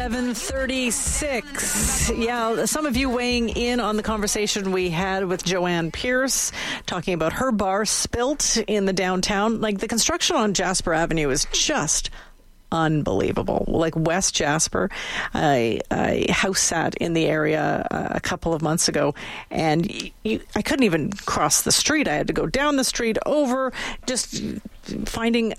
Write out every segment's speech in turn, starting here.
7:36. Yeah, some of you weighing in on the conversation we had with Joanne Pierce, talking about her bar Spilt in the downtown. Like, the construction on Jasper Avenue is just unbelievable. Like West Jasper, I house sat in the area a couple of months ago, and I couldn't even cross the street. I had to go down the street over, just finding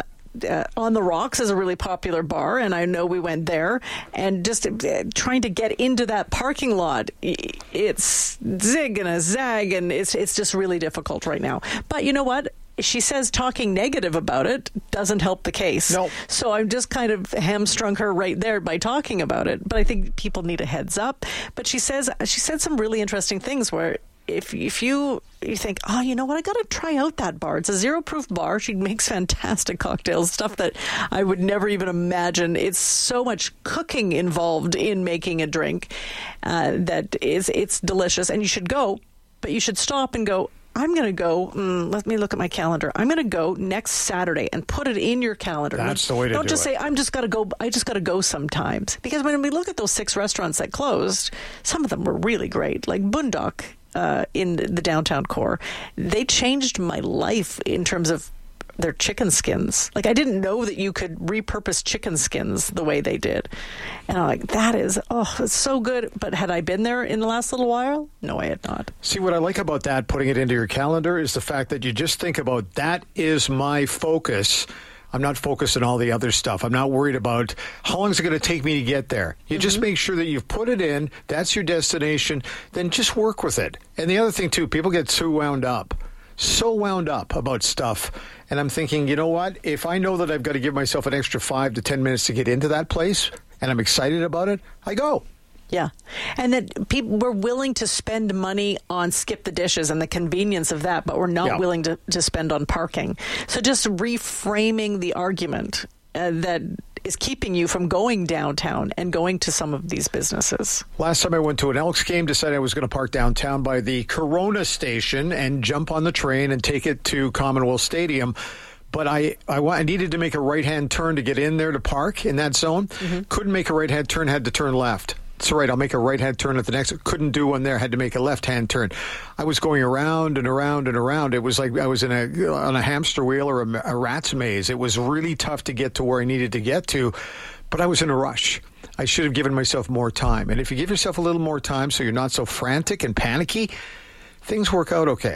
On the Rocks is a really popular bar, and I know we went there, and just trying to get into that parking lot, it's zig and a zag, and it's just really difficult right now. But you know what? She says talking negative about it doesn't help the case. Nope. So I'm just kind of hamstrung her right there by talking about it. But I think people need a heads up. But she said some really interesting things where if you think, oh, you know what, I got to try out that bar. It's a zero-proof bar. She makes fantastic cocktails, stuff that I would never even imagine. It's so much cooking involved in making a drink that it's delicious. And you should go, but you should stop and go, I'm going to go, let me look at my calendar. I'm going to go next Saturday and put it in your calendar. That's the way to do it. Don't just say, I just got to go sometimes. Because when we look at those 6 restaurants that closed, some of them were really great, like Boondock in the downtown core. They changed my life in terms of their chicken skins. Like, I didn't know that you could repurpose chicken skins the way they did. And I'm like, it's so good. But had I been there in the last little while? No, I had not. See, what I like about that, putting it into your calendar, is the fact that you just think about, that is my focus. I'm not focused on all the other stuff. I'm not worried about how long is it going to take me to get there. You just make sure that you've put it in. That's your destination. Then just work with it. And the other thing, too, people get so wound up about stuff. And I'm thinking, you know what? If I know that I've got to give myself an extra 5 to 10 minutes to get into that place, and I'm excited about it, I go. Yeah. And that people were willing to spend money on skip the dishes and the convenience of that, but we're not willing to spend on parking. So just reframing the argument that is keeping you from going downtown and going to some of these businesses. Last time I went to an Elks game, decided I was going to park downtown by the Corona station and jump on the train and take it to Commonwealth Stadium. But I needed to make a right-hand turn to get in there to park in that zone. Couldn't make a right-hand turn, had to turn left. It's all right, I'll make a right-hand turn at the next. Couldn't do one there, had to make a left-hand turn. I was going around and around and around. It was like I was on a hamster wheel or a rat's maze. It was really tough to get to where I needed to get to, but I was in a rush. I should have given myself more time. And if you give yourself a little more time so you're not so frantic and panicky, things work out okay.